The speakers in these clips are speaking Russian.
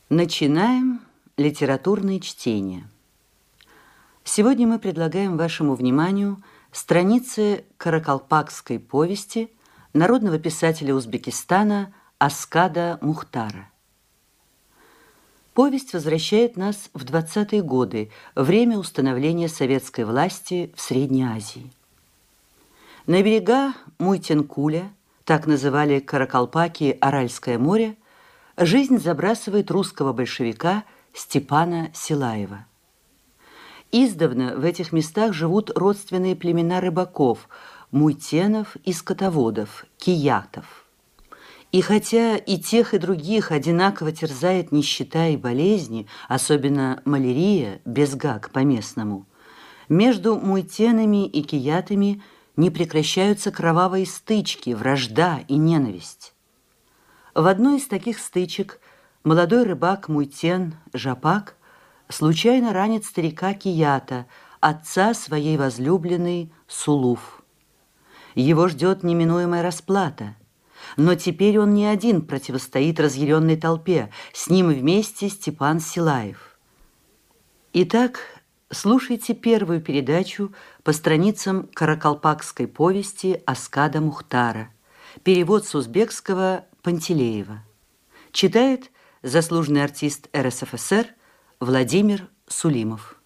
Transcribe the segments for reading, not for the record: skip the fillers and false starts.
Начинаем литературные чтения. Сегодня мы предлагаем вашему вниманию страницы каракалпакской повести народного писателя Узбекистана Аскада Мухтара. Повесть возвращает нас в 20-е годы, время установления советской власти в Средней Азии. На берега Муйтенкуля, так называли каракалпаки Аральское море, жизнь забрасывает русского большевика Степана Силаева. Издавна в этих местах живут родственные племена рыбаков, муйтенов и скотоводов, киятов. И хотя и тех, и других одинаково терзает нищета и болезни, особенно малярия, безгак по-местному, между муйтенами и киятами не прекращаются кровавые стычки, вражда и ненависть. В одной из таких стычек молодой рыбак Муйтен Жапак случайно ранит старика Кията, отца своей возлюбленной Сулуф. Его ждет неминуемая расплата, но теперь он не один противостоит разъяренной толпе, с ним вместе Степан Силаев. Итак, слушайте первую передачу по страницам каракалпакской повести Аскада Мухтара, перевод с узбекского Пантелеева. Читает заслуженный артист РСФСР Владимир Сулимов.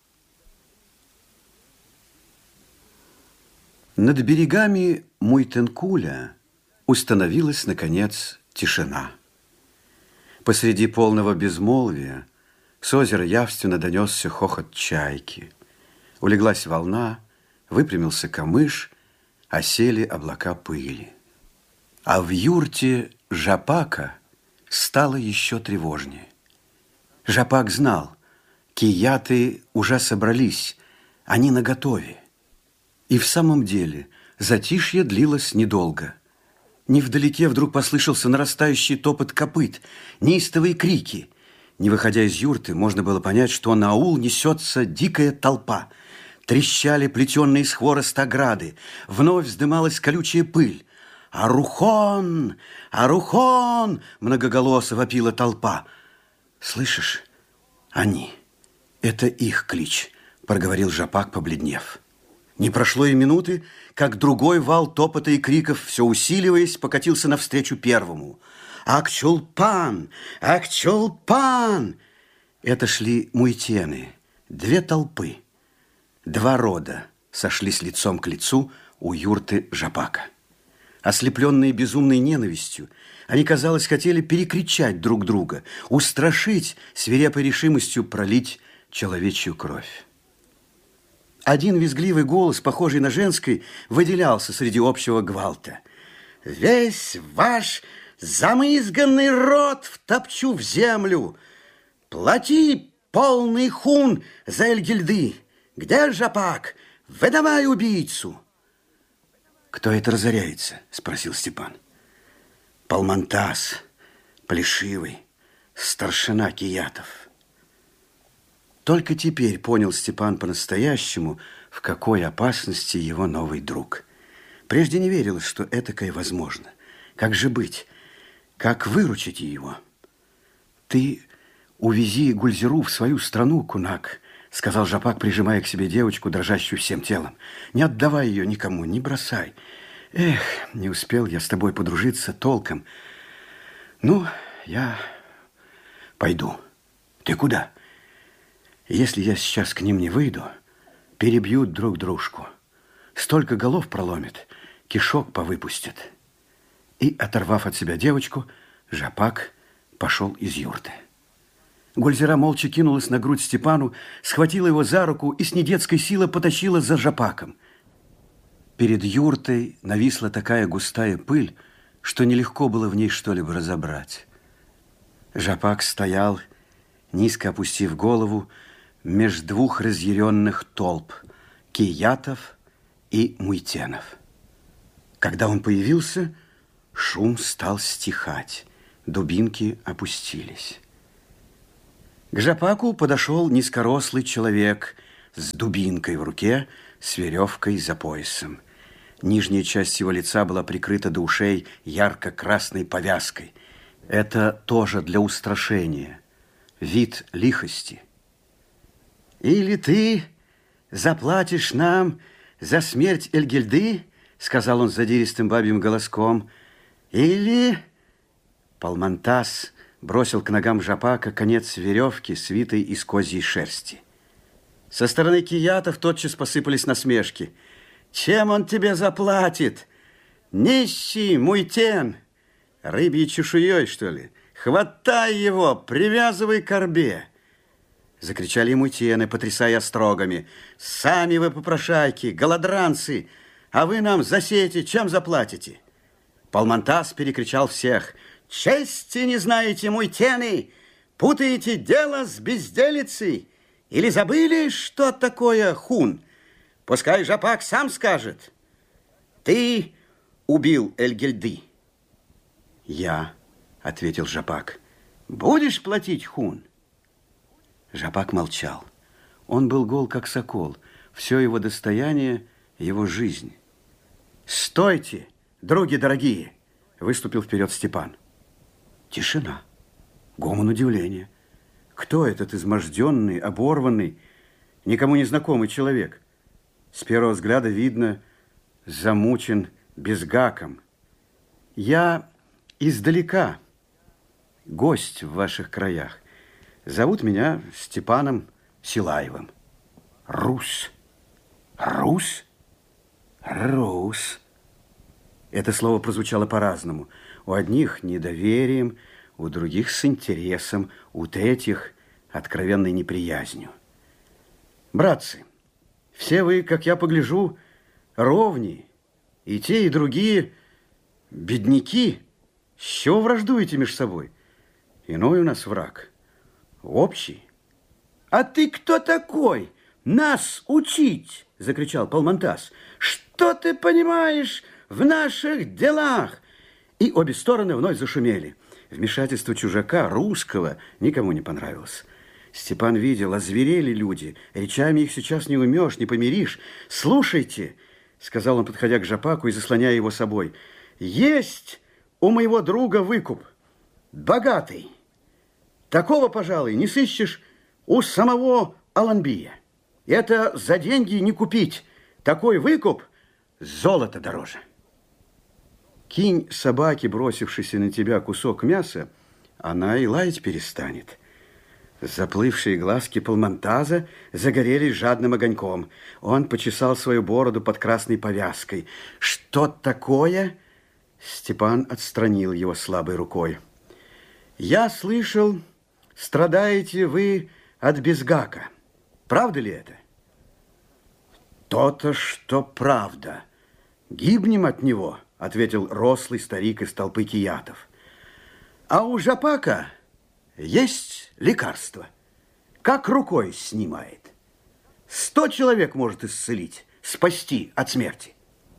Над берегами Муйтенкуля установилась, наконец, тишина. Посреди полного безмолвия с озера явственно донесся хохот чайки. Улеглась волна, выпрямился камыш, осели облака пыли. А в юрте Жапака стало еще тревожнее. Жапак знал, кияты уже собрались, они наготове. И в самом деле затишье длилось недолго. Невдалеке вдруг послышался нарастающий топот копыт, неистовые крики. Не выходя из юрты, можно было понять, что на аул несется дикая толпа. Трещали плетеные из хвороста ограды, вновь вздымалась колючая пыль. «Арухон! Арухон!» – многоголосо вопила толпа. «Слышишь? Они. Это их клич», – проговорил Жапак, побледнев. Не прошло и минуты, как другой вал топота и криков, все усиливаясь, покатился навстречу первому. «Акчулпан! Акчулпан!» Это шли муйтены, две толпы. Два рода сошлись лицом к лицу у юрты Жапака. Ослепленные безумной ненавистью, они, казалось, хотели перекричать друг друга, устрашить, свирепой решимостью пролить человечью кровь. Один визгливый голос, похожий на женский, выделялся среди общего гвалта. «Весь ваш замызганный род втопчу в землю! Плати полный хун за Эльгильды! Где Жапак? Выдавай убийцу!» «Кто это разоряется?» – спросил Степан. «Палмантас, Плешивый, старшина киятов». Только теперь понял Степан по-настоящему, в какой опасности его новый друг. Прежде не верилось, что этакое возможно. Как же быть? Как выручить его? «Ты увези Гульзиру в свою страну, кунак», — сказал Жапак, прижимая к себе девочку, дрожащую всем телом. «Не отдавай ее никому, не бросай. Эх, не успел я с тобой подружиться толком. Ну, я пойду». «Ты куда?» «Если я сейчас к ним не выйду, перебьют друг дружку. Столько голов проломят, кишок повыпустят». И, оторвав от себя девочку, Жапак пошел из юрты. Гульзира молча кинулась на грудь Степану, схватила его за руку и с недетской силой потащила за Жапаком. Перед юртой нависла такая густая пыль, что нелегко было в ней что-либо разобрать. Жапак стоял, низко опустив голову, меж двух разъяренных толп – киятов и муйтенов. Когда он появился, шум стал стихать, дубинки опустились. К Жапаку подошел низкорослый человек с дубинкой в руке, с веревкой за поясом. Нижняя часть его лица была прикрыта до ушей ярко-красной повязкой. Это тоже для устрашения. вид лихости. «Или ты заплатишь нам за смерть Эльгильды, — сказал он задиристым бабьим голоском, — или...» Палмантас бросил к ногам Жапака конец веревки, свитой из козьей шерсти. Со стороны киятов тотчас посыпались насмешки. «Чем он тебе заплатит? Нищий Муйтен! Рыбьей чешуей, что ли? Хватай его, привязывай к орбе!» Закричали муйтены, потрясая острогами. «Сами вы попрошайки, голодранцы, а вы нам за сети чем заплатите?» Палмантас перекричал всех. «Чести не знаете, муйтены! Путаете дело с безделицей! Или забыли, что такое хун? Пускай Жапак сам скажет. Ты убил Эльгильды?» «Я», — ответил Жапак. «Будешь платить хун?» Жапак молчал. Он был гол, как сокол. Все его достояние — его жизнь. «Стойте, други дорогие!» — выступил вперед Степан. Тишина. Гомон удивления. Кто этот изможденный, оборванный, никому не знакомый человек? С первого взгляда видно, замучен безгаком. «Я издалека, гость в ваших краях. Зовут меня Степаном Силаевым. Рус. Рус? Рус. Это слово прозвучало по-разному. У одних недоверием, у других с интересом, у третьих откровенной неприязнью. Братцы, все вы, как я погляжу, ровни, и те, и другие бедняки. С чего враждуете между собой? Иной у нас враг. Общий. «А ты кто такой? Нас учить!» — закричал Палмантас. «Что ты понимаешь в наших делах?» И обе стороны вновь зашумели. Вмешательство чужака, русского, никому не понравилось. Степан видел, озверели люди. Речами их сейчас не умешь, не помиришь. «Слушайте!» — сказал он, подходя к Жапаку и заслоняя его собой. «Есть у моего друга выкуп. Богатый. Такого, пожалуй, не сыщешь у самого Аланбия. Это за деньги не купить. Такой выкуп золото дороже. Кинь собаке, бросившейся на тебя, кусок мяса, она и лаять перестанет». Заплывшие глазки Палмантаза загорелись жадным огоньком. Он почесал свою бороду под красной повязкой. «Что такое?» Степан отстранил его слабой рукой. «Я слышал, страдаете вы от безгака. Правда ли это?» «То-то, что правда. Гибнем от него», — ответил рослый старик из толпы киятов. «А у Жапака есть лекарство, как рукой снимает. 100 человек может исцелить, спасти от смерти».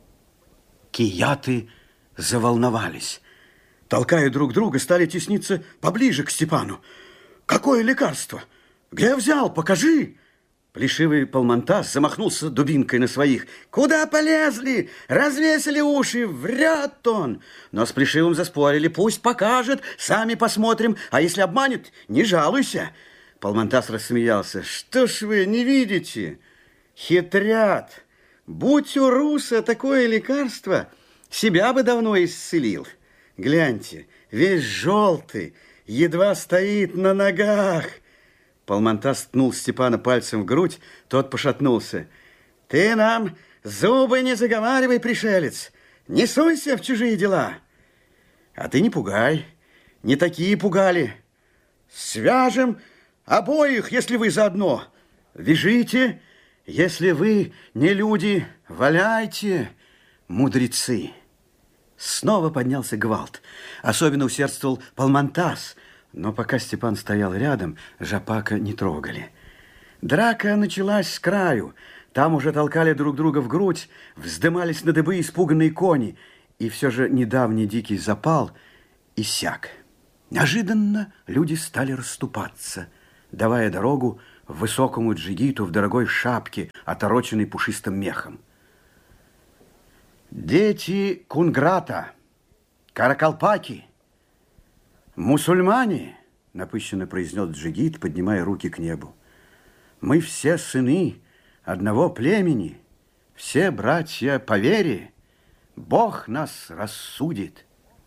Кияты заволновались. Толкая друг друга, стали тесниться поближе к Степану. «Какое лекарство? Где взял? Покажи!» Плешивый Палмантас замахнулся дубинкой на своих. «Куда полезли? Развесили уши! Врет он!» Но с Плешивым заспорили. «Пусть покажет, сами посмотрим, а если обманет, не жалуйся!» Палмантас рассмеялся. «Что ж вы не видите? Хитрят! Будь у руса такое лекарство, себя бы давно исцелил. Гляньте, весь желтый, едва стоит на ногах!» Палмантас ткнул Степана пальцем в грудь, тот пошатнулся. «Ты нам зубы не заговаривай, пришелец! Не суйся в чужие дела!» «А ты не пугай, не такие пугали. Свяжем обоих, если вы заодно. Вяжите, если вы не люди, валяйте, мудрецы!» Снова поднялся гвалт. Особенно усердствовал Палмантас. Но пока Степан стоял рядом, Жапака не трогали. Драка началась с краю. Там уже толкали друг друга в грудь, вздымались на дыбы испуганные кони. И все же недавний дикий запал иссяк. Неожиданно люди стали расступаться, давая дорогу высокому джигиту в дорогой шапке, отороченной пушистым мехом. «Дети Кунграта, каракалпаки, мусульмане, напыщенно произнес Джигит, поднимая руки к небу. Мы все сыны одного племени, все братья по вере. Бог нас рассудит.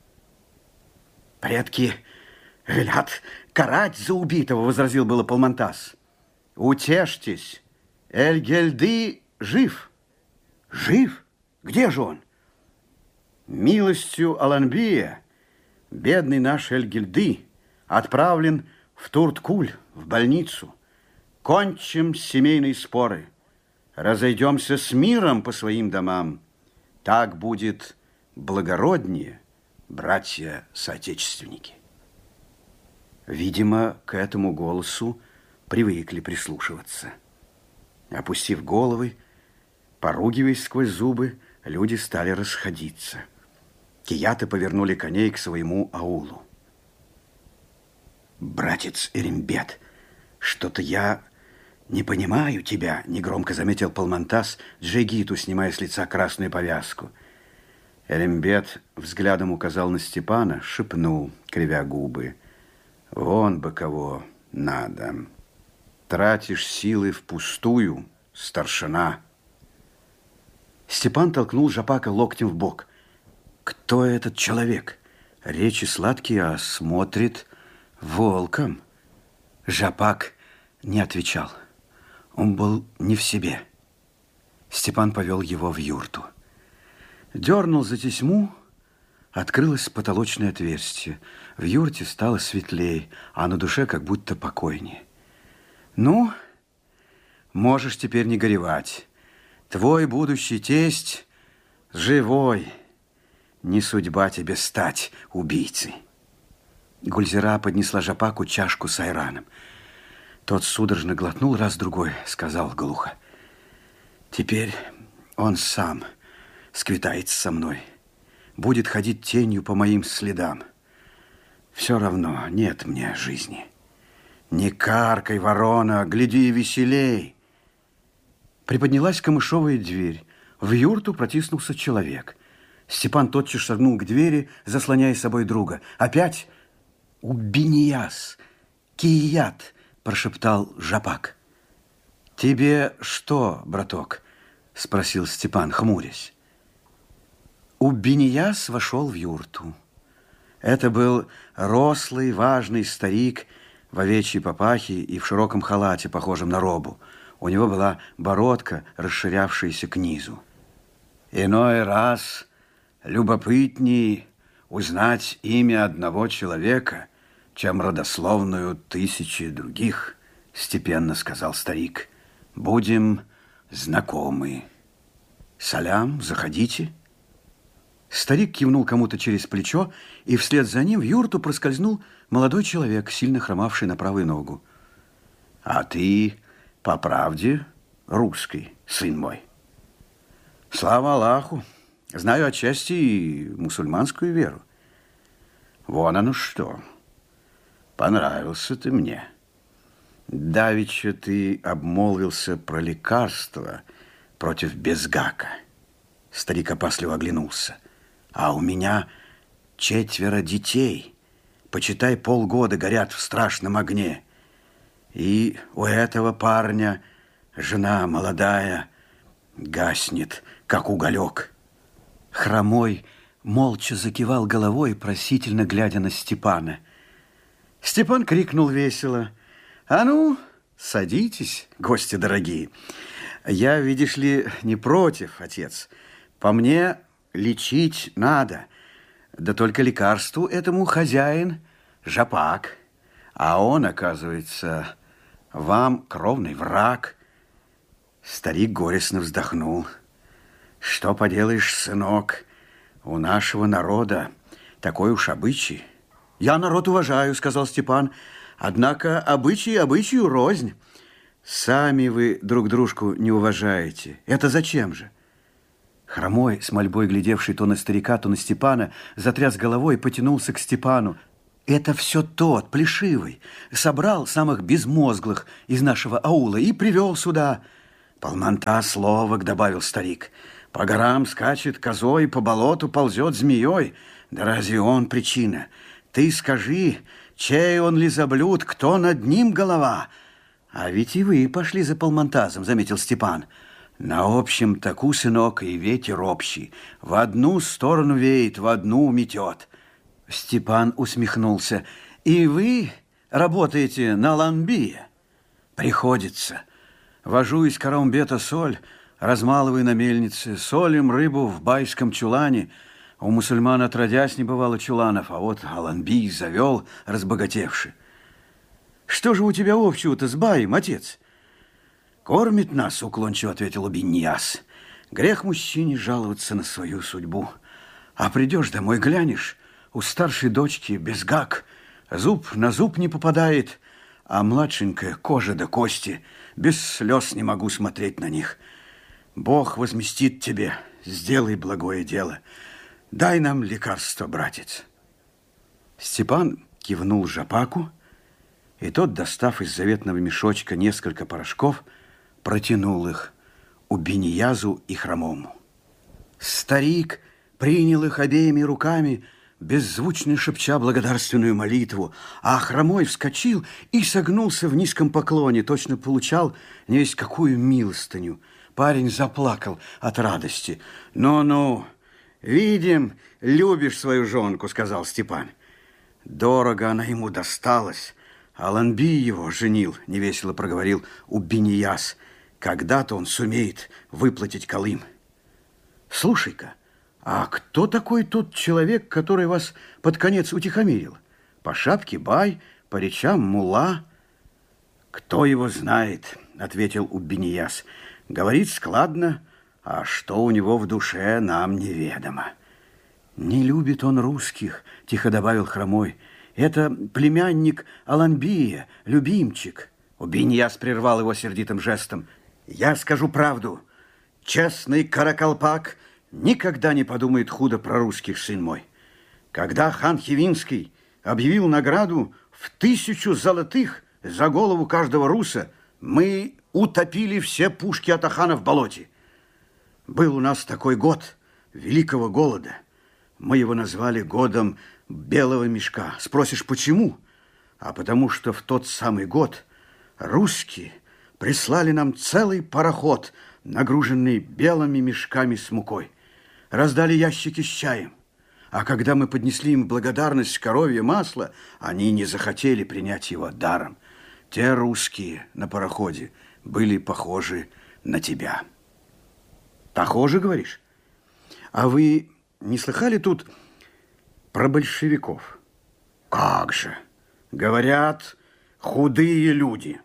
Предки велят карать за убитого, возразил было Палмантас. Утешьтесь, Эльгельды жив. Жив? Где же он? Милостью Аланбия бедный наш Эльгельды отправлен в Турткуль, в больницу. Кончим семейные споры, разойдемся с миром по своим домам. Так будет благороднее, братья-соотечественники. Видимо, к этому голосу привыкли прислушиваться. Опустив головы, поругиваясь сквозь зубы, люди стали расходиться. Кияты повернули коней к своему аулу. «Братец Эрембет, что-то я не понимаю тебя», — негромко заметил Палмантас Джигиту, снимая с лица красную повязку. Эрембет взглядом указал на Степана, шепнул, кривя губы. «Вон бы кого надо. Тратишь силы впустую, старшина». Степан толкнул Жапака локтем в бок. «Кто этот человек? Речи сладкие, а смотрит волком». Жапак не отвечал. Он был не в себе. Степан повел его в юрту. Дернул за тесьму, открылось потолочное отверстие. В юрте стало светлей, а на душе как будто покойнее. «Ну, можешь теперь не горевать. Твой будущий тесть живой. Не судьба тебе стать убийцей». Гульзира поднесла Жапаку чашку с айраном. Тот судорожно глотнул раз-другой, сказал глухо: «Теперь он сам сквитается со мной, будет ходить тенью по моим следам. Все равно нет мне жизни. Не каркай, ворона, гляди веселей». Приподнялась камышовая дверь. В юрту протиснулся человек. Степан тотчас шагнул к двери, заслоняя собой друга. Опять «Убинияс, Кият», прошептал Жапак. «Тебе что, браток?» спросил Степан, хмурясь. Убинияс вошел в юрту. Это был рослый, важный старик в овечьей папахе и в широком халате, похожем на робу. У него была бородка, расширявшаяся к низу. «Иной раз любопытней узнать имя одного человека, чем родословную тысячи других», степенно сказал старик. «Будем знакомы. Салям, заходите». Старик кивнул кому-то через плечо, и вслед за ним в юрту проскользнул молодой человек, сильно хромавший на правую ногу. «А ты, по правде, русский, сын мой?» «Слава Аллаху, знаю отчасти и мусульманскую веру». «Вон оно что, понравился ты мне. Давеча ты обмолвился про лекарство против безгака». Старик опасливо оглянулся. «А у меня 4 детей, почитай, полгода горят в страшном огне. И у этого парня жена молодая гаснет, как уголек». Хромой молча закивал головой, просительно глядя на Степана. Степан крикнул весело: «А ну, садитесь, гости дорогие. Я, видишь ли, не против, отец. По мне, лечить надо. Да только лекарству этому хозяин Жапак. А он, оказывается, вам кровный враг». Старик горестно вздохнул. «Что поделаешь, сынок, у нашего народа такой уж обычай». «Я народ уважаю», — сказал Степан. «Однако обычай обычаю рознь. Сами вы друг дружку не уважаете. Это зачем же?» Хромой, с мольбой глядевший то на старика, то на Степана, затряс головой и потянулся к Степану. «Это все тот, плешивый, собрал самых безмозглых из нашего аула и привел сюда». «Палмантас ловок», — добавил старик. «По горам скачет козой, по болоту ползет змеей. Да разве он причина? Ты скажи, Чей он лизоблюд, кто над ним голова? А ведь и вы пошли за полмонтазом, заметил Степан. На общем таку, сынок, и ветер общий. В одну сторону веет, в одну метет. Степан усмехнулся. И вы работаете на ламбие? Приходится. Вожу из Караумбета соль, размалываю на мельнице, солим рыбу в байском чулане. У мусульман отродясь не бывало чуланов, а вот Аланбий завел, разбогатевший. Что же у тебя общего-то с баем, отец? Кормит нас, уклончиво ответил Убиньяс. Грех мужчине жаловаться на свою судьбу. А придешь домой, глянешь, у старшей дочки безгак, зуб на зуб не попадает, а младшенькая кожа до кости, без слез не могу смотреть на них. Бог возместит тебе, сделай благое дело. Дай нам лекарство, братец. Степан кивнул Жапаку, и тот, достав из заветного мешочка несколько порошков, протянул их Убиньязу и Хромому. Старик принял их обеими руками, беззвучно шепча благодарственную молитву, а Хромой вскочил и согнулся в низком поклоне, точно получал невесть какую милостыню. Парень заплакал от радости. «Ну-ну, видим, любишь свою жонку», — сказал Степан. «Дорого она ему досталась. Аланбий его женил», — невесело проговорил Убиньяс. «Когда-то он сумеет выплатить Колым». «Слушай-ка, а кто такой тот человек, который вас под конец утихомирил? По шапке бай, по речам мулла?» «Кто его знает», — ответил Убиньяс. «Говорит складно, а что у него в душе, нам неведомо». «Не любит он русских», — тихо добавил Хромой. «Это племянник Аланбия, любимчик». Убиньяс прервал его сердитым жестом. «Я скажу правду. Честный Каракалпак никогда не подумает худо про русских, сын мой. Когда хан Хивинский объявил награду в 1000 золотых за голову каждого руса, мы утопили все пушки атахана в болоте. Был у нас такой год великого голода. Мы его назвали годом белого мешка. Спросишь, почему? А потому что в тот самый год русские прислали нам целый пароход, нагруженный белыми мешками с мукой. Раздали ящики с чаем. А когда мы поднесли им благодарность коровье масло, они не захотели принять его даром. Те русские на пароходе были похожи на тебя». «Похожи, говоришь? А вы не слыхали тут про большевиков?» «Как же! Говорят, худые люди».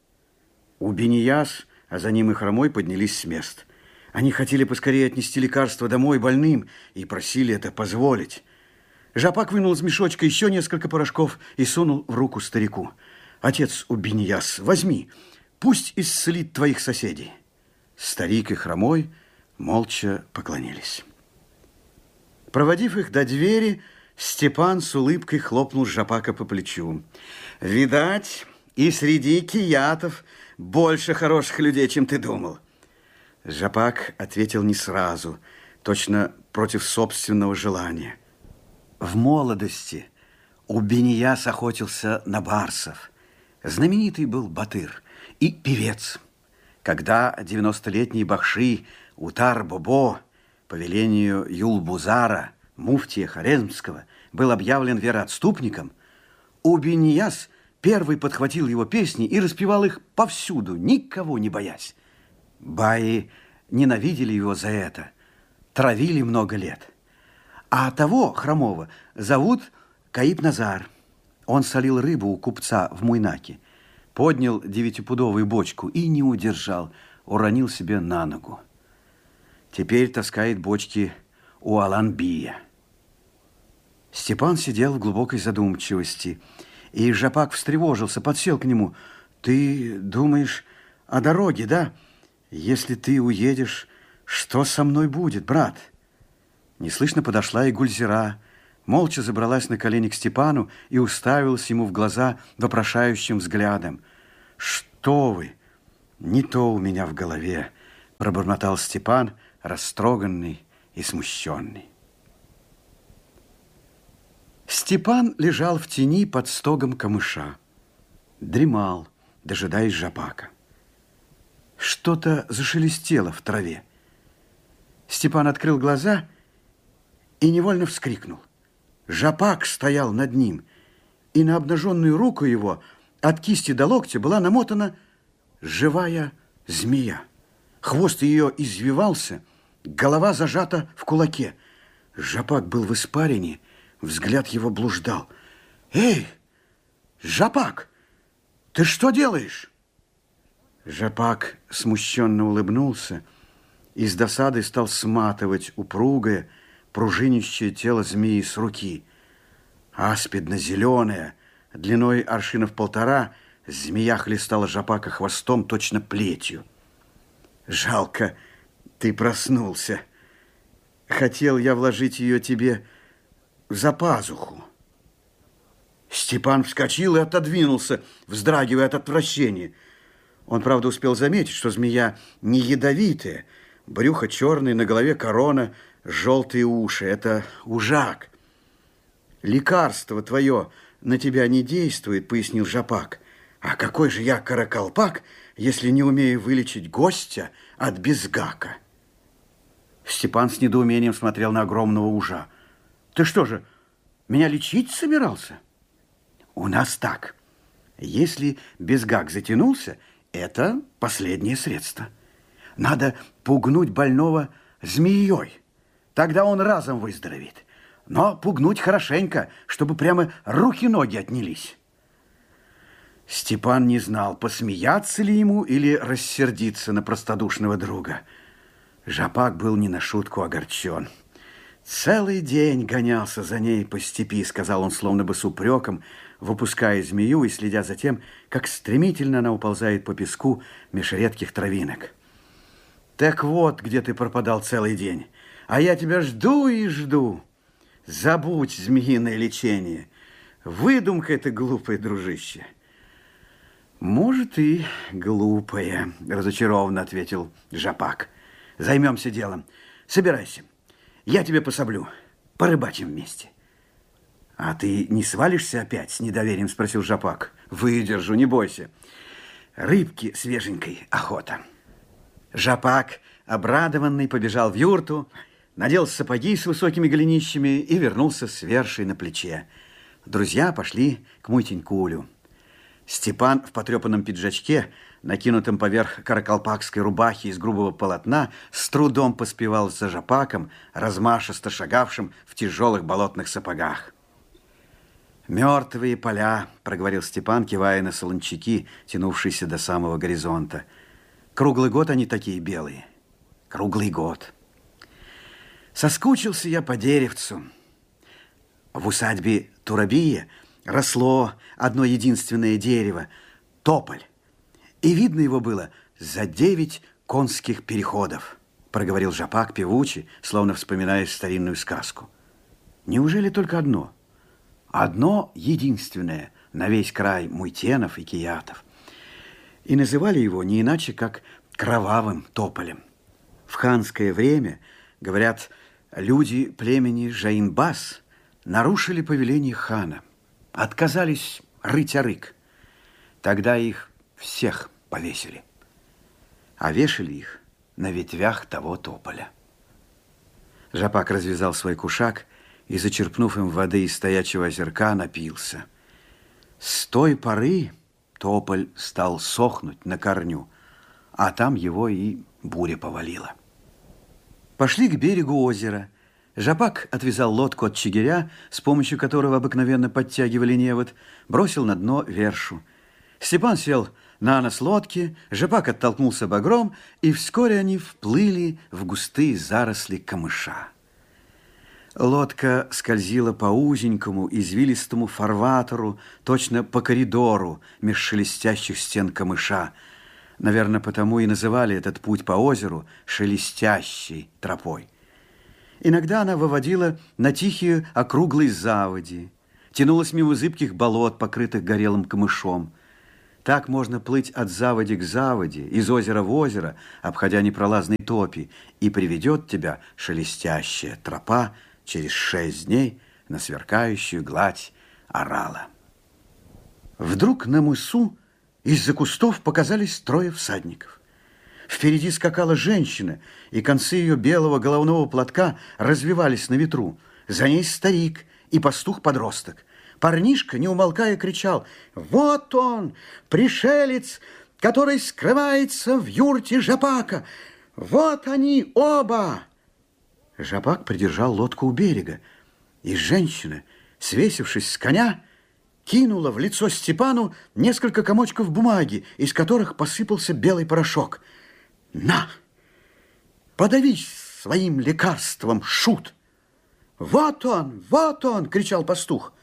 Убиньяс, а за ним и Хромой поднялись с мест. Они хотели поскорее отнести лекарство домой больным и просили это позволить. Жапак вынул из мешочка еще несколько порошков и сунул в руку старику. «Отец Убиньяс, возьми, пусть исцелит твоих соседей». Старик и Хромой молча поклонились. Проводив их до двери, Степан с улыбкой хлопнул Жапака по плечу. «Видать, и среди киятов больше хороших людей, чем ты думал». Жапак ответил не сразу, точно против собственного желания. В молодости Убиньяс охотился на барсов. Знаменитый был батыр и певец. Когда 90-летний бахши Утар-Бобо по велению Юлбузара, муфтия Хорезмского, был объявлен вероотступником, Убиньяс первый подхватил его песни и распевал их повсюду, никого не боясь. Баи ненавидели его за это, травили много лет. А того Хромого зовут Каиб-Назар. Он солил рыбу у купца в Муйнаке, поднял 9-пудовую бочку и не удержал, уронил себе на ногу. Теперь таскает бочки у Аланбия. Степан сидел в глубокой задумчивости, и Жапак встревожился, подсел к нему. «Ты думаешь о дороге, да? Если ты уедешь, что со мной будет, брат?» Неслышно подошла и Гульзира, молча забралась на колени к Степану и уставилась ему в глаза вопрошающим взглядом. «Что вы? Не то у меня в голове», – пробормотал Степан, растроганный и смущенный. Степан лежал в тени под стогом камыша. Дремал, дожидаясь Жапака. Что-то зашелестело в траве. Степан открыл глаза и невольно вскрикнул. Жапак стоял над ним, и на обнаженную руку его от кисти до локтя была намотана живая змея. Хвост ее извивался, голова зажата в кулаке. Жапак был в испарине, взгляд его блуждал. «Эй, Жапак, ты что делаешь?» Жапак смущенно улыбнулся и с досадой стал сматывать упругое, пружинищее тело змеи с руки. Аспидно-зеленая, длиной аршинов 1,5, змея хлестала Жапака хвостом точно плетью. «Жалко, ты проснулся. Хотел я вложить ее тебе за пазуху». Степан вскочил и отодвинулся, вздрагивая от отвращения. Он, правда, успел заметить, что змея не ядовитая. Брюхо черное, на голове корона, желтые уши. Это ужак. «Лекарство твое на тебя не действует», — пояснил Жапак. «А какой же я каракалпак, если не умею вылечить гостя от безгака?» Степан с недоумением смотрел на огромного ужа. «Ты что же, меня лечить собирался?» «У нас так. Если безгак затянулся, это последнее средство. Надо пугнуть больного змеей. Тогда он разом выздоровеет. Но пугнуть хорошенько, чтобы прямо руки-ноги отнялись». Степан не знал, посмеяться ли ему или рассердиться на простодушного друга. Жапак был не на шутку огорчен. «Целый день гонялся за ней по степи», — сказал он словно бы с упреком, выпуская змею и следя за тем, как стремительно она уползает по песку меж редких травинок. «Так вот, где ты пропадал целый день, а я тебя жду и жду. Забудь змеиное лечение. Выдумка это глупая, дружище». «Может, и глупая», — разочарованно ответил Жапак. «Займемся делом. Собирайся. Я тебе пособлю. Порыбачим вместе». «А ты не свалишься опять?» — с недоверием спросил Жапак. «Выдержу, не бойся. Рыбки свеженькой охота». Жапак, обрадованный, побежал в юрту, надел сапоги с высокими голенищами и вернулся с вершей на плече. Друзья пошли к Муйтенькулю. Степан в потрепанном пиджачке, накинутом поверх каракалпакской рубахи из грубого полотна, с трудом поспевал за Жапаком, размашисто шагавшим в тяжелых болотных сапогах. «Мертвые поля», — проговорил Степан, кивая на солончаки, тянувшиеся до самого горизонта. «Круглый год они такие белые. Круглый год. Соскучился я по деревцу. В усадьбе Турабия росло одно единственное дерево – тополь. И видно его было за 9 конских переходов», – проговорил Жапак певуче, словно вспоминая старинную сказку. «Неужели только одно? Одно единственное на весь край Муйтенов и Киятов. И называли его не иначе, как кровавым тополем. В ханское время, говорят, люди племени Жаинбас нарушили повеление хана. Отказались рыть арык. Тогда их всех повесили. А вешали их на ветвях того тополя». Жапак развязал свой кушак и, зачерпнув им воды из стоячего озерка, напился. С той поры тополь стал сохнуть на корню, а там его и буря повалила. Пошли к берегу озера. Жапак отвязал лодку от чигиря, с помощью которого обыкновенно подтягивали невод, бросил на дно вершу. Степан сел на нос лодки, Жапак оттолкнулся багром, и вскоре они вплыли в густые заросли камыша. Лодка скользила по узенькому, извилистому фарватеру, точно по коридору меж шелестящих стен камыша. Наверное, потому и называли этот путь по озеру шелестящей тропой. Иногда она выводила на тихие округлые заводи, тянулась мимо зыбких болот, покрытых горелым камышом. Так можно плыть от заводи к заводи, из озера в озеро, обходя непролазные топи, и приведет тебя шелестящая тропа через 6 дней на сверкающую гладь Арала. Вдруг на мысу из-за кустов показались трое всадников. Впереди скакала женщина, и концы ее белого головного платка развивались на ветру. За ней старик и пастух-подросток. Парнишка, не умолкая, кричал: «Вот он, пришелец, который скрывается в юрте Жапака! Вот они оба!» Жапак придержал лодку у берега, и женщина, свесившись с коня, кинула в лицо Степану несколько комочков бумаги, из которых посыпался белый порошок. «На! Подавись своим лекарством, шут!» Вот он!» — кричал пастух.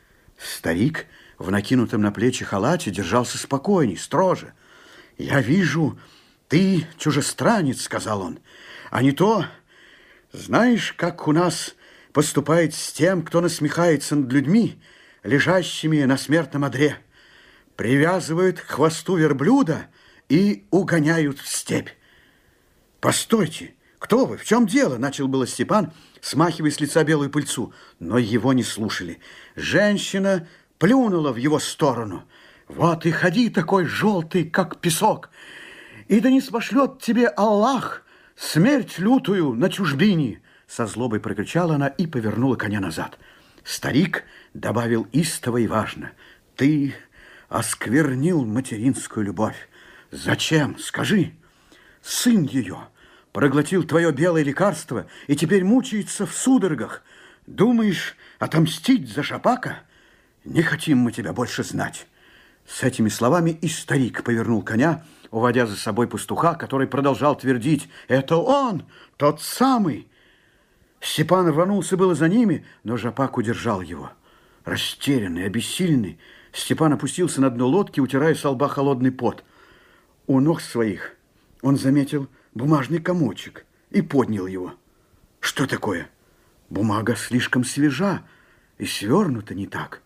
Старик в накинутом на плечи халате держался спокойней, строже. «Я вижу, ты чужестранец», — сказал он, — «а не то, знаешь, как у нас поступает с тем, кто насмехается над людьми, лежащими на смертном одре. Привязывают к хвосту верблюда и угоняют в степь». «Постойте, кто вы? В чем дело?» — начал было Степан, смахивая с лица белую пыльцу, но его не слушали. Женщина плюнула в его сторону. «Вот и ходи такой желтый, как песок, и да не спошлет тебе Аллах смерть лютую на чужбине!» Со злобой прокричала она и повернула коня назад. Старик добавил истово и важно: «Ты осквернил материнскую любовь. Зачем? Скажи. Сын ее проглотил твое белое лекарство и теперь мучается в судорогах. Думаешь отомстить за Жапака? Не хотим мы тебя больше знать». С этими словами и старик повернул коня, уводя за собой пастуха, который продолжал твердить: «Это он, тот самый». Степан рванулся было за ними, но Жапак удержал его. Растерянный, обессиленный, Степан опустился на дно лодки, утирая со лба холодный пот. У ног своих он заметил бумажный комочек и поднял его. Что такое? Бумага слишком свежа и свернута не так.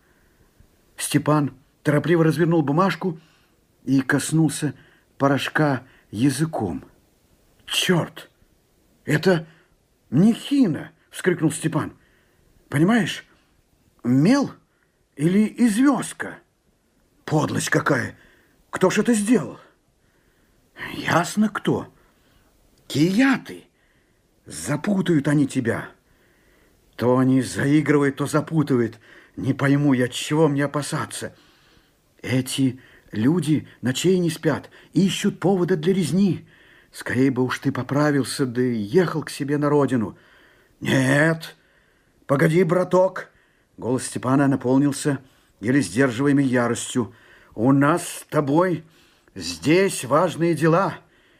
Степан торопливо развернул бумажку и коснулся порошка языком. «Черт! Это не хина!» — вскрикнул Степан. «Понимаешь, мел или известка? Подлость какая! Кто ж это сделал?» «Ясно, кто. Кияты. Запутают они тебя. То они заигрывают, то запутывают. Не пойму я, чего мне опасаться. Эти люди ночей не спят, ищут повода для резни. Скорее бы уж ты поправился, да и ехал к себе на родину». «Нет, погоди, браток!» Голос Степана наполнился еле сдерживаемой яростью. «У нас с тобой здесь важные дела.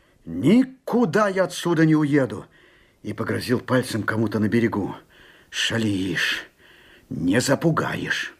Никуда я отсюда не уеду!» И погрозил пальцем кому-то на берегу. «Шалишь, не запугаешь».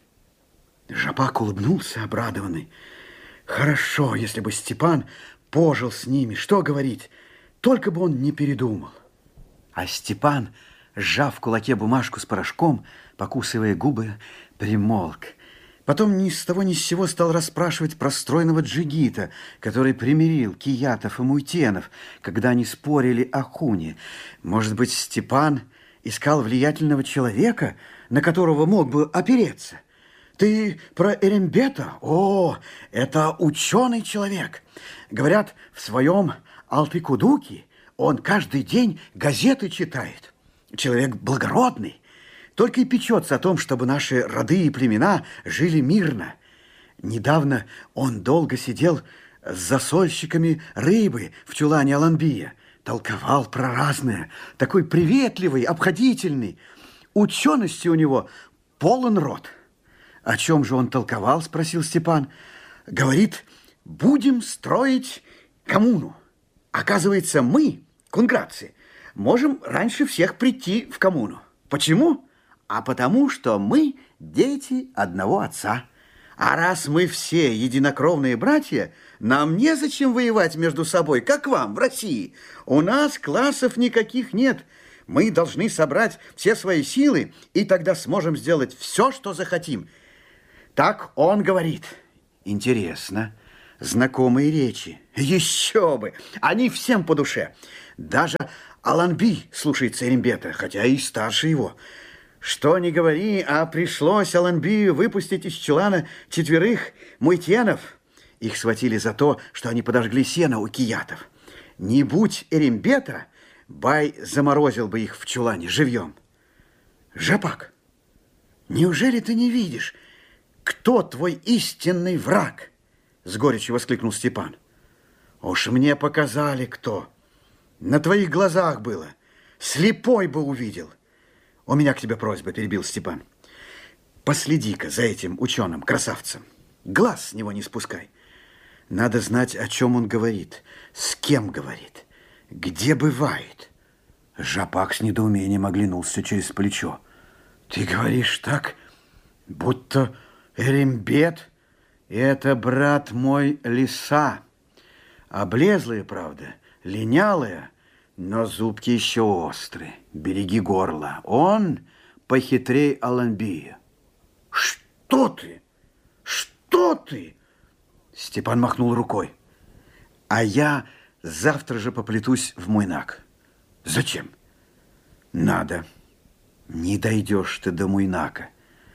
Жапак улыбнулся, обрадованный. Хорошо, если бы Степан пожил с ними, что говорить, только бы он не передумал. А Степан, сжав в кулаке бумажку с порошком, покусывая губы, примолк. Потом ни с того ни с сего стал расспрашивать про стройного джигита, который примирил киятов и муйтенов, когда они спорили о хуне. Может быть, Степан искал влиятельного человека, на которого мог бы опереться? Ты про Эрембета? О, это ученый человек. Говорят, в своем Алтыкудуке он каждый день газеты читает. Человек благородный, только и печется о том, чтобы наши роды и племена жили мирно. Недавно он долго сидел с засольщиками рыбы в чулане Аланбия, толковал про разное, такой приветливый, обходительный. Учености у него полон рот. «О чем же он толковал?» – спросил Степан. «Говорит, будем строить коммуну. Оказывается, мы, кунградцы, можем раньше всех прийти в коммуну. Почему? А потому, что мы дети одного отца. А раз мы все единокровные братья, нам незачем воевать между собой, как вам в России. У нас классов никаких нет. Мы должны собрать все свои силы, и тогда сможем сделать все, что захотим». Так он говорит. Интересно. Знакомые речи. Еще бы. Они всем по душе. Даже Аланби слушается Эрембета, хотя и старше его. Что ни говори, а пришлось Аланбию выпустить из чулана 4 муйтенов. Их схватили за то, что они подожгли сено у киятов. Не будь Эрембета, бай заморозил бы их в чулане живьем. Жапак, неужели ты не видишь, кто твой истинный враг? С горечью воскликнул Степан. Уж мне показали, кто. На твоих глазах было. Слепой бы увидел. У меня к тебе просьба, перебил Степан. Последи-ка за этим ученым-красавцем. Глаз с него не спускай. Надо знать, о чем он говорит, с кем говорит, где бывает. Жапак с недоумением оглянулся через плечо. Ты говоришь так, будто Эрембет — это брат мой Лиса. Облезлая, правда, линялая, но зубки еще острые. Береги горло. Он похитрей Аланбия. Что ты? Что ты? Степан махнул рукой. А я завтра же поплетусь в Муйнак. Зачем? Надо. Не дойдешь ты до Муйнака.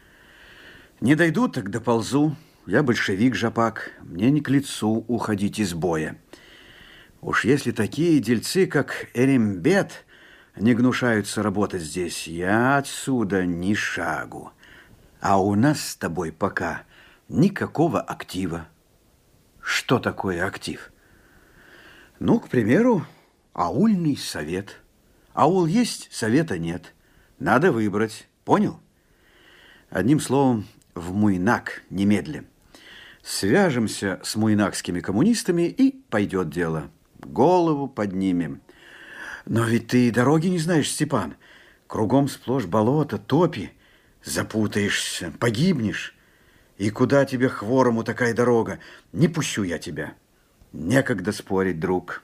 Не дойду, так доползу. Я большевик, Жапак. Мне не к лицу уходить из боя. Уж если такие дельцы, как Эрембет, не гнушаются работать здесь, я отсюда ни шагу. А у нас с тобой пока никакого актива. Что такое актив? Ну, к примеру, аульный совет. Аул есть, совета нет. Надо выбрать. Понял? Одним словом, в Муйнак немедленно. Свяжемся с муйнакскими коммунистами, и пойдет дело. Голову поднимем. Но ведь ты и дороги не знаешь, Степан. Кругом сплошь болото, топи. Запутаешься, погибнешь. И куда тебе, хворому, такая дорога? Не пущу я тебя. Некогда спорить, друг.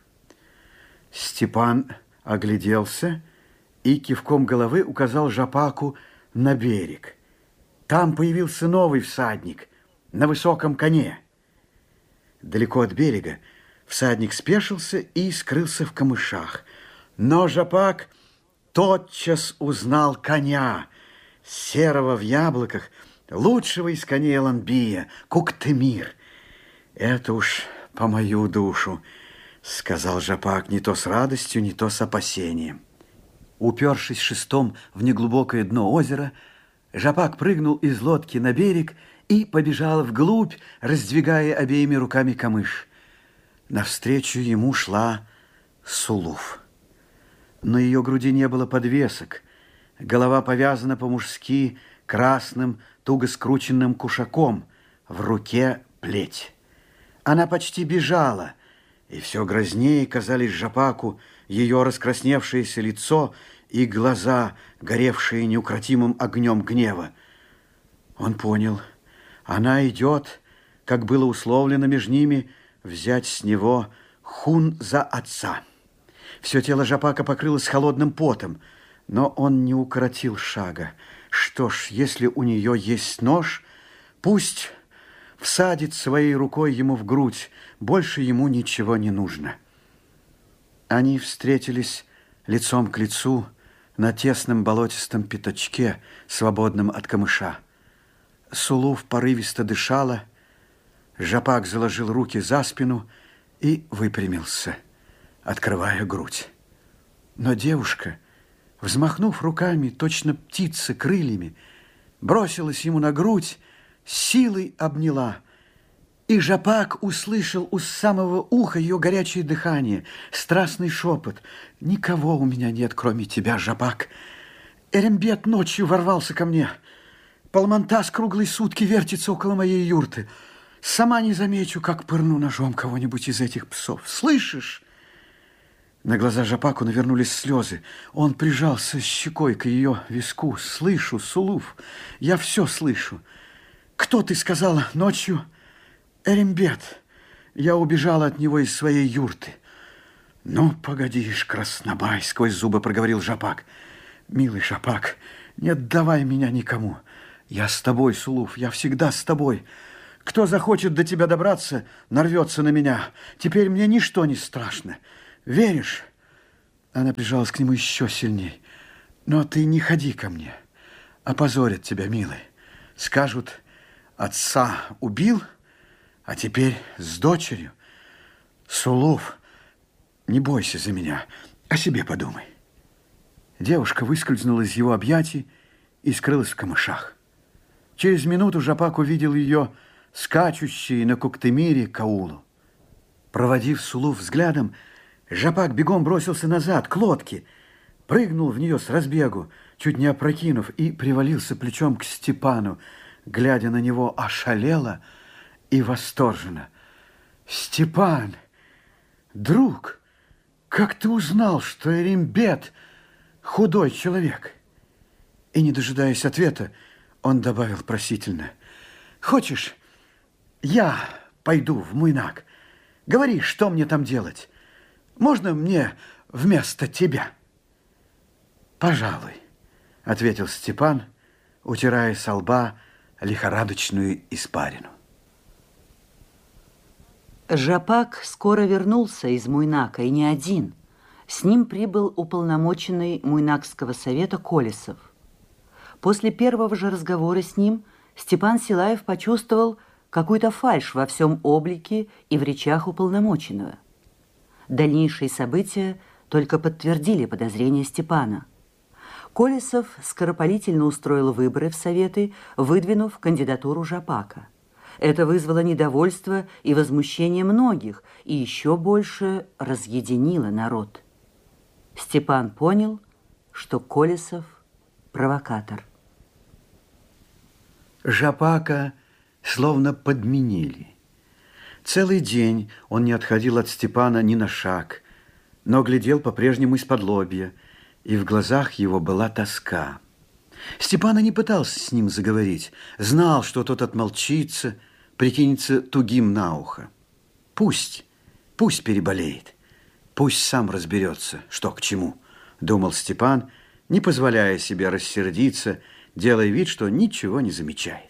Степан огляделся и кивком головы указал Жапаку на берег. Там появился новый всадник на высоком коне. Далеко от берега всадник спешился и скрылся в камышах. Но Жапак тотчас узнал коня, серого в яблоках, лучшего из коней Аланбия, Куктемир. Это уж по мою душу, сказал Жапак, не то с радостью, не то с опасением. Упершись шестом в неглубокое дно озера, Жапак прыгнул из лодки на берег и побежал вглубь, раздвигая обеими руками камыш. Навстречу ему шла Сулуф. На ее груди не было подвесок. Голова повязана по-мужски красным, туго скрученным кушаком. В руке плеть. Она почти бежала, и все грознее казались Жапаку ее раскрасневшееся лицо и глаза, горевшие неукротимым огнем гнева. Он понял, она идет, как было условлено между ними, взять с него хун за отца. Все тело Жапака покрылось холодным потом, но он не укоротил шага. Что ж, если у нее есть нож, пусть всадит своей рукой ему в грудь, больше ему ничего не нужно. Они встретились лицом к лицу на тесном болотистом пятачке, свободном от камыша. Сулуф порывисто дышала, Жапак заложил руки за спину и выпрямился, открывая грудь. Но девушка, взмахнув руками, точно птица крыльями, бросилась ему на грудь, силой обняла. И Жапак услышал у самого уха ее горячее дыхание, страстный шепот. «Никого у меня нет, кроме тебя, Жапак. Эрембет ночью ворвался ко мне. Палмантас круглые сутки вертится около моей юрты. Сама не замечу, как пырну ножом кого-нибудь из этих псов. Слышишь?» На глаза Жапаку навернулись слезы. Он прижался щекой к ее виску. «Слышу, Сулуф, я все слышу. Кто, ты сказала, ночью?» «Эрембет. Я убежала от него из своей юрты». «Ну, погодишь, краснобай», — сквозь зубы проговорил Жапак. «Милый Жапак, не отдавай меня никому. Я с тобой, Сулуф, я всегда с тобой. Кто захочет до тебя добраться, нарвется на меня. Теперь мне ничто не страшно. Веришь?» Она прижалась к нему еще сильней. «Но ты не ходи ко мне. Опозорят тебя, милый. Скажут, отца убил, а теперь с дочерью. Сулуф, не бойся за меня, о себе подумай. Девушка выскользнула из его объятий и скрылась в камышах. Через минуту Жапак увидел ее, скачущей на Куктемире к аулу. Проводив Сулуф взглядом, Жапак бегом бросился назад, к лодке, прыгнул в нее с разбегу, чуть не опрокинув, и привалился плечом к Степану, глядя на него ошалело и восторженно. «Степан, друг, как ты узнал, что Эримбет худой человек?» И, не дожидаясь ответа, он добавил просительно: «Хочешь, я пойду в Муйнак? Говори, что мне там делать? Можно мне вместо тебя?» «Пожалуй», — ответил Степан, утирая со лба лихорадочную испарину. Жапак скоро вернулся из Муйнака, и не один. С ним прибыл уполномоченный Муйнакского совета Колесов. После первого же разговора с ним Степан Силаев почувствовал какую-то фальшь во всем облике и в речах уполномоченного. Дальнейшие события только подтвердили подозрения Степана. Колесов скоропалительно устроил выборы в советы, выдвинув кандидатуру Жапака. Это вызвало недовольство и возмущение многих, и еще больше разъединило народ. Степан понял, что Колесов – провокатор. Жапака словно подменили. Целый день он не отходил от Степана ни на шаг, но глядел по-прежнему из-под лобья, и в глазах его была тоска. Степан и не пытался с ним заговорить, знал, что тот отмолчится, прикинется тугим на ухо. Пусть переболеет, пусть сам разберется, что к чему, думал Степан, не позволяя себе рассердиться, делая вид, что ничего не замечает.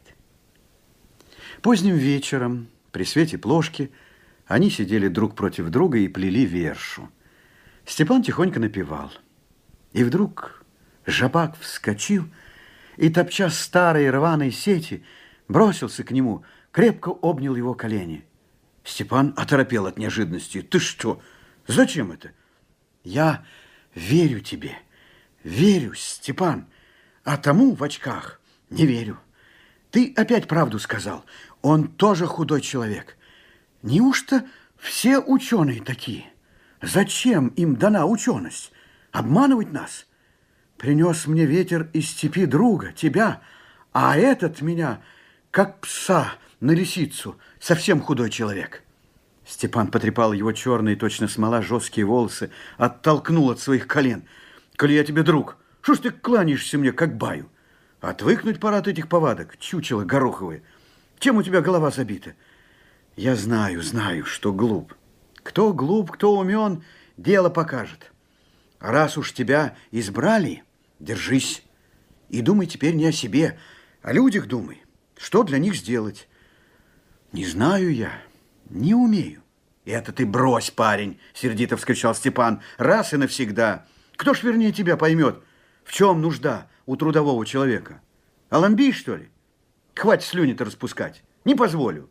Поздним вечером, при свете плошки, они сидели друг против друга и плели вершу. Степан тихонько напевал. И вдруг Жапак вскочил и, топча старые рваные сети, бросился к нему, крепко обнял его колени. Степан оторопел от неожиданности. «Ты что? Зачем это?» «Я верю тебе, верю, Степан, а тому в очках не верю. Ты опять правду сказал, он тоже худой человек. Неужто все ученые такие? Зачем им дана ученость? Обманывать нас? Принес мне ветер из степи друга, тебя, а этот меня, как пса на лисицу, совсем худой человек». Степан потрепал его черные, точно смола, жесткие волосы, оттолкнул от своих колен. «Коли я тебе друг, что ж ты кланяешься мне, как баю? Отвыкнуть пора от этих повадок, чучело гороховое. Чем у тебя голова забита?» «Я знаю, что глуп. Кто глуп, кто умен, дело покажет. А раз уж тебя избрали, держись. И думай теперь не о себе, о людях думай. Что для них сделать?» «Не знаю я, не умею». «Это ты брось, парень!» — сердито вскричал Степан. «Раз и навсегда. Кто ж вернее тебя поймет, в чем нужда у трудового человека? Аламбий, что ли? Хватит слюни-то распускать. Не позволю.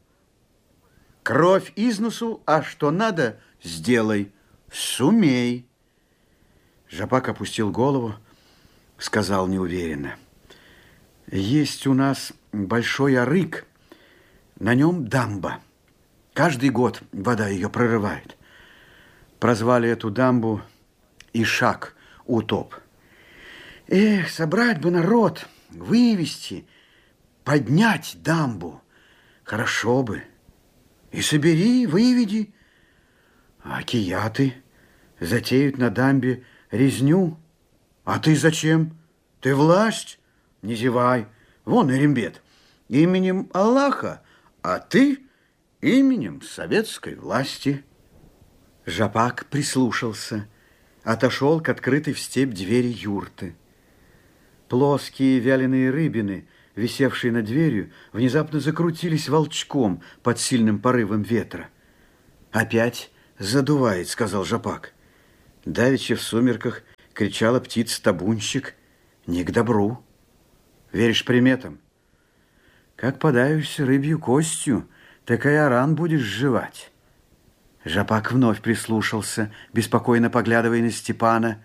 Кровь из носу, а что надо, сделай. Сумей». Жапак опустил голову, сказал неуверенно: «Есть у нас большой арык, на нем дамба. Каждый год вода ее прорывает. Прозвали эту дамбу Ишак утоп. Эх, собрать бы народ, вывести, поднять дамбу. Хорошо бы. И собери, выведи. А кияты затеют на дамбе резню. А ты зачем? Ты власть? Не зевай. Вон Эримбет. Именем Аллаха, а ты именем советской власти». Жапак прислушался, отошел к открытой в степь двери юрты. Плоские вяленые рыбины, висевшие над дверью, внезапно закрутились волчком под сильным порывом ветра. «Опять задувает», — сказал Жапак. Давеча в сумерках кричала птица-табунщик. Не к добру. Веришь приметам? Как подавишься рыбью костью, такая ран будешь жевать. Жапак вновь прислушался, беспокойно поглядывая на Степана.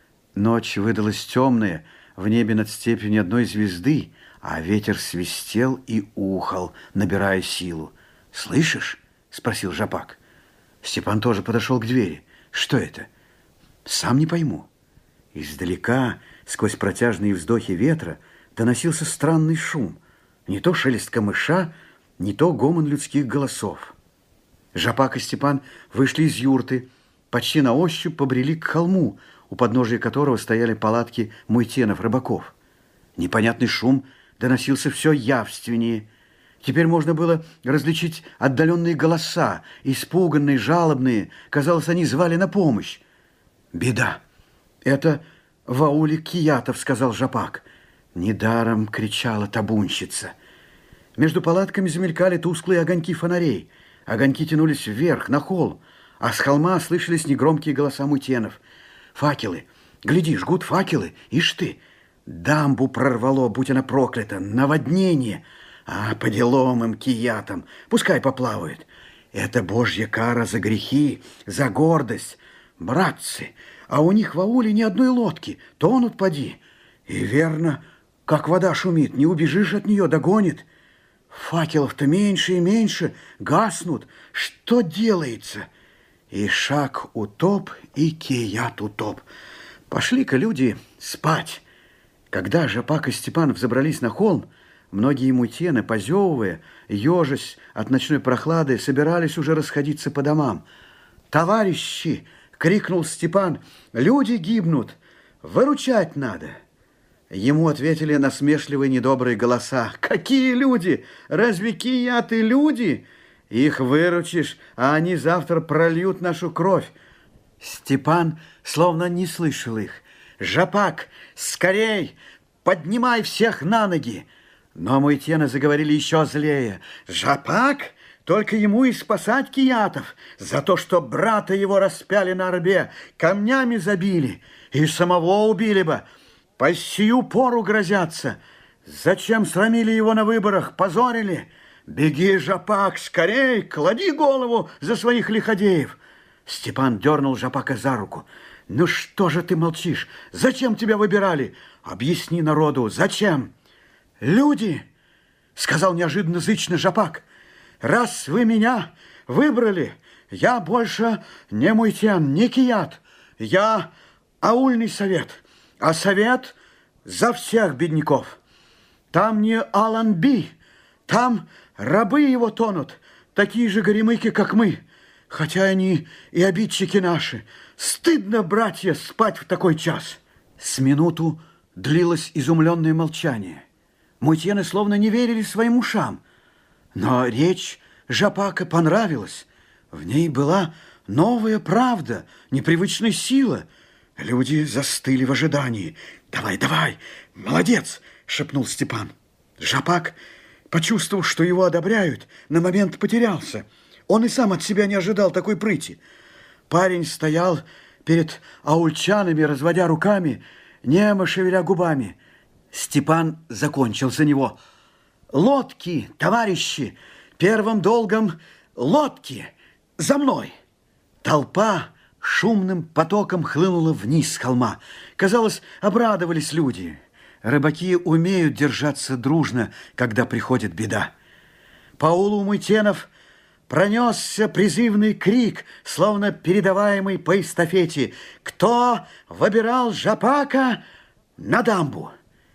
Ночь выдалась темная, в небе над степью ни одной звезды, а ветер свистел и ухал, набирая силу. «Слышишь?» — спросил Жапак. Степан тоже подошел к двери. «Что это?» «Сам не пойму». Издалека, сквозь протяжные вздохи ветра, доносился странный шум. Не то шелест камыша, не то гомон людских голосов. Жапак и Степан вышли из юрты, почти на ощупь побрели к холму, у подножия которого стояли палатки муйтенов-рыбаков. Непонятный шум доносился все явственнее. Теперь можно было различить отдаленные голоса, испуганные, жалобные. Казалось, они звали на помощь. «Беда! Это в ауле Киятов», — сказал Жапак. Недаром кричала табунщица. Между палатками замелькали тусклые огоньки фонарей. Огоньки тянулись вверх, на холм, а с холма слышались негромкие голоса муйтенов. «Факелы! Гляди, жгут факелы! Ишь ты! Дамбу прорвало, будь она проклята! Наводнение! А по делам им, киятам! Пускай поплавают! Это божья кара за грехи, за гордость! Братцы! А у них в ауле ни одной лодки! Тонут поди! И верно, как вода шумит, не убежишь от нее, догонит! Факелов-то меньше и меньше, гаснут! Что делается?» И шаг утоп, и кият утоп. Пошли-ка люди спать. Когда Жапак и Степан взобрались на холм, многие муйтены, позевывая, ежась от ночной прохлады, собирались уже расходиться по домам. «Товарищи!» — крикнул Степан. «Люди гибнут! Выручать надо!» Ему ответили насмешливые недобрые голоса. «Какие люди? Разве кияты люди? Их выручишь, а они завтра прольют нашу кровь». Степан словно не слышал их. «Жапак, скорей, поднимай всех на ноги!» Но муйтены заговорили еще злее. «Жапак? Только ему и спасать киятов за то, что брата его распяли на орбе, камнями забили, и самого убили бы. По сию пору грозятся. Зачем срамили его на выборах, позорили? Беги, Жапак, скорей, клади голову за своих лиходеев!» Степан дернул Жапака за руку. «Ну что же ты молчишь? Зачем тебя выбирали? Объясни народу, зачем?» «Люди!» — сказал неожиданно зычно Жапак. «Раз вы меня выбрали, я больше не муйтен, не кият. Я аульный совет, а совет за всех бедняков. Там не Аланби, там рабы его тонут, такие же горемыки, как мы, хотя они и обидчики наши. Стыдно, братья, спать в такой час». С минуту длилось изумленное молчание. Муйтены словно не верили своим ушам. Но речь Жапака понравилась. В ней была новая правда, непривычная сила. Люди застыли в ожидании. «Давай, давай, молодец!» — шепнул Степан. Жапак, почувствовав, что его одобряют, на момент потерялся. Он и сам от себя не ожидал такой прыти. Парень стоял перед аульчанами, разводя руками, немо шевеля губами. Степан закончил за него. «Лодки, товарищи! Первым долгом лодки! За мной!» Толпа шумным потоком хлынула вниз с холма. Казалось, обрадовались люди. Рыбаки умеют держаться дружно, когда приходит беда. По аулу муйтенов пронесся призывный крик, словно передаваемый по эстафете. «Кто выбирал Жапака на дамбу?»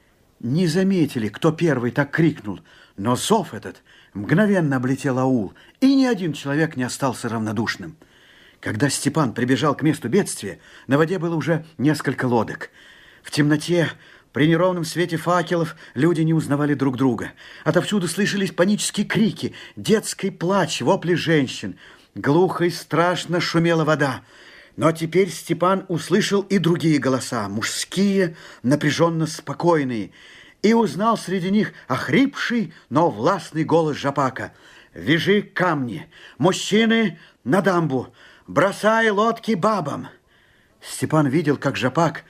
Не заметили, кто первый так крикнул, но зов этот мгновенно облетел аул, и ни один человек не остался равнодушным. Когда Степан прибежал к месту бедствия, на воде было уже несколько лодок. В темноте, при неровном свете факелов, люди не узнавали друг друга. Отовсюду слышались панические крики, детский плач, вопли женщин. Глухо и страшно шумела вода. Но теперь Степан услышал и другие голоса, мужские, напряженно спокойные, и узнал среди них охрипший, но властный голос Жапака. «Вяжи камни, мужчины на дамбу, бросай лодки бабам!» Степан видел, как Жапак